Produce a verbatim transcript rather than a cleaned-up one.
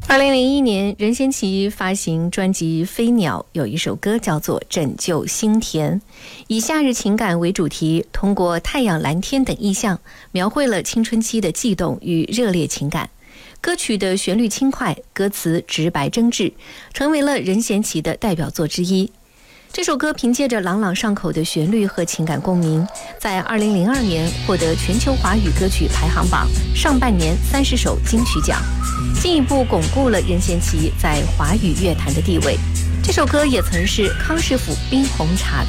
二零零一年，任贤齐发行专辑《飞鸟》，有一首歌叫做《拯救心田》，以夏日情感为主题，通过太阳、蓝天等意象，描绘了青春期的悸动与热烈情感。歌曲的旋律轻快，歌词直白真挚，成为了任贤齐的代表作之一。这首歌凭借着朗朗上口的旋律和情感共鸣，在二零零二年获得全球华语歌曲排行榜上半年三十首金曲奖，进一步巩固了任贤齐在华语乐坛的地位。这首歌也曾是康师傅冰红茶